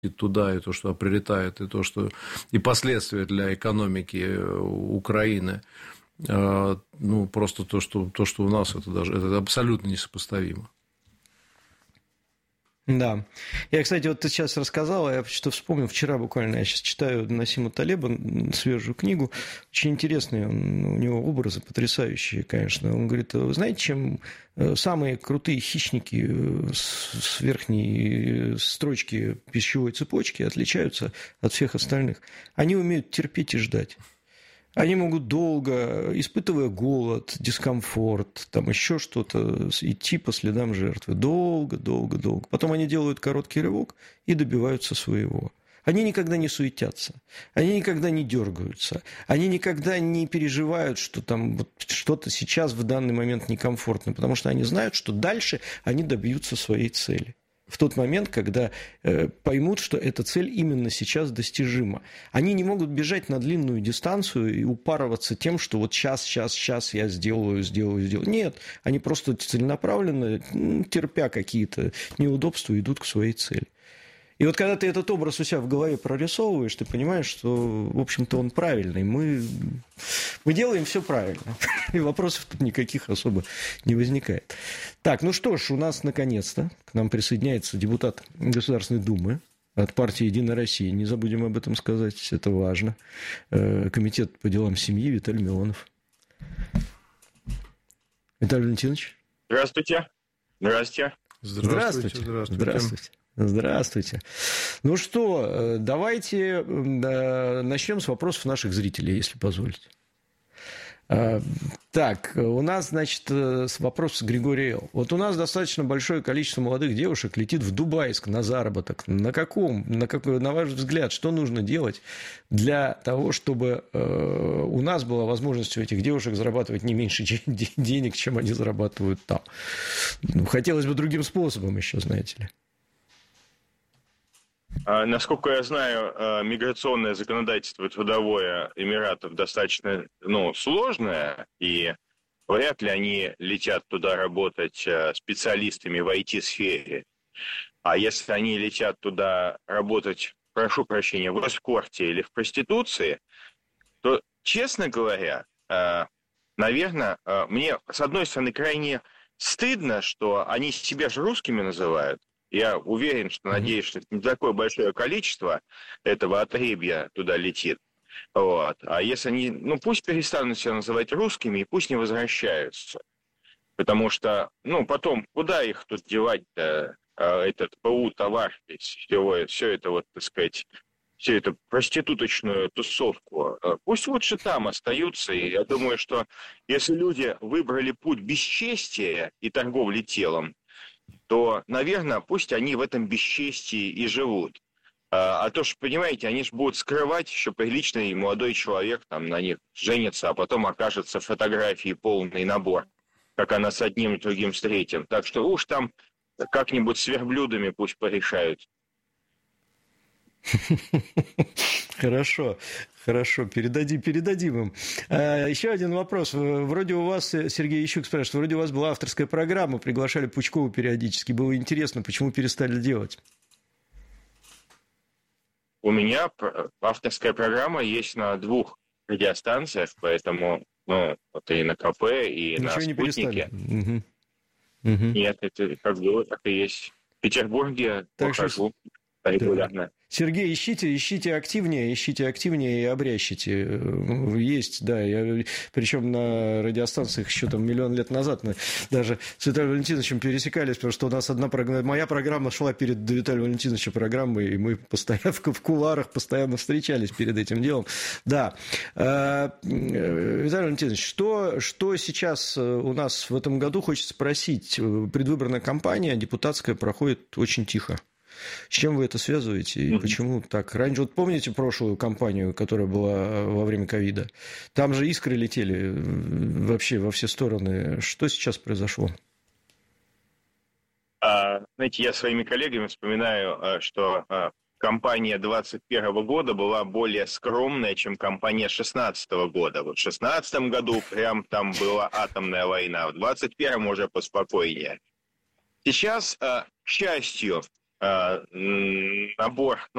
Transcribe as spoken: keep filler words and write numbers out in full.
туда, и то, что прилетает, и то, что и последствия для экономики Украины, ну, просто то, что, то, что у нас, это даже это абсолютно несопоставимо. Да. Я, кстати, вот ты сейчас рассказала, я что вспомнил, вчера буквально, я сейчас читаю Насима Талеба, свежую книгу, очень интересные, он, у него образы потрясающие, конечно. Он говорит, вы знаете, чем самые крутые хищники с верхней строчки пищевой цепочки отличаются от всех остальных? Они умеют терпеть и ждать. Они могут долго, испытывая голод, дискомфорт, там еще что-то, идти по следам жертвы. Долго, долго, долго. Потом они делают короткий рывок и добиваются своего. Они никогда не суетятся, они никогда не дергаются, они никогда не переживают, что там вот что-то сейчас в данный момент некомфортно, потому что они знают, что дальше они добьются своей цели. В тот момент, когда э, поймут, что эта цель именно сейчас достижима. Они не могут бежать на длинную дистанцию и упарываться тем, что вот сейчас, сейчас, сейчас я сделаю, сделаю, сделаю. Нет, они просто целенаправленно, терпя какие-то неудобства, идут к своей цели. И вот когда ты этот образ у себя в голове прорисовываешь, ты понимаешь, что, в общем-то, он правильный. Мы, мы делаем все правильно. И вопросов тут никаких особо не возникает. Так, ну что ж, у нас наконец-то к нам присоединяется депутат Государственной Думы от партии «Единая Россия». Не забудем об этом сказать, это важно. Комитет по делам семьи Виталий Милонов. Виталий Валентинович. Здравствуйте. Здравствуйте. Здравствуйте. Здравствуйте. Здравствуйте. Здравствуйте. Ну что, давайте начнем с вопросов наших зрителей, если позволите. Так, у нас, значит, вопрос Григория Л. Вот у нас достаточно большое количество молодых девушек летит в Дубайск на заработок. На каком, на какой, на ваш взгляд, что нужно делать для того, чтобы у нас была возможность у этих девушек зарабатывать не меньше денег, чем они зарабатывают там? Ну, хотелось бы другим способом еще, знаете ли. Насколько я знаю, миграционное законодательство трудовое Эмиратов достаточно ну, сложное, и вряд ли они летят туда работать специалистами в ай ти-сфере. А если они летят туда работать, прошу прощения, в эскорте или в проституции, то, честно говоря, наверное, мне, с одной стороны, крайне стыдно, что они себя же русскими называют. Я уверен, что, надеюсь, что не такое большое количество этого отребья туда летит. Вот. А если они, ну, пусть перестанут себя называть русскими и пусть не возвращаются. Потому что, ну, потом, куда их тут девать-то, этот ПУ-товар, все, все это, вот, так сказать, всю эту проституточную тусовку. Пусть лучше там остаются. И я думаю, что если люди выбрали путь бесчестия и торговли телом, то, наверное, пусть они в этом бесчестии и живут. А, а то, что, понимаете, они же будут скрывать, еще приличный молодой человек там на них женится, а потом окажется фотографии полный набор, как она с одним и другим с третьим. Так что уж там как-нибудь с верблюдами пусть порешают. Хорошо, хорошо, передадим, передадим им. А, еще один вопрос. Вроде у вас, Сергей Ищук спрашивает, вроде у вас была авторская программа, приглашали Пучкову периодически. Было интересно, почему перестали делать? У меня авторская программа есть на двух радиостанциях, поэтому ну, это и на КП, и Ничего на не Спутнике. Угу. Угу. Нет, это как было, так и есть. В Петербурге похожу регулярно. Да. Сергей, ищите, ищите активнее, ищите активнее и обрящите. Есть, да, я, причем на радиостанциях еще там миллион лет назад мы даже с Виталием Валентиновичем пересекались, потому что у нас одна программа, моя программа шла перед Виталием Валентиновичем программой, и мы постоянно в кулуарах постоянно встречались перед этим делом. Да. Виталий Валентинович, что, что сейчас у нас в этом году, хочется спросить, предвыборная кампания депутатская проходит очень тихо. С чем вы это связываете и mm-hmm. почему так? Раньше, вот помните прошлую кампанию, которая была во время ковида? Там же искры летели вообще во все стороны. Что сейчас произошло? А, знаете, я своими коллегами вспоминаю, что кампания двадцать первого года была более скромная, чем кампания шестнадцатого года. Вот в шестнадцатом году прям там была атомная война, в двадцать первом уже поспокойнее. Сейчас, к счастью, набор